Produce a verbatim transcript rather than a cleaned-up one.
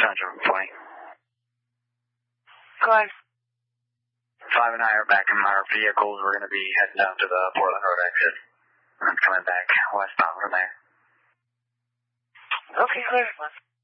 Central twenty. Go ahead. Five and I are back in our vehicles. We're going to be heading down to the Portland Road exit. And coming back westbound from there. Okay, clear.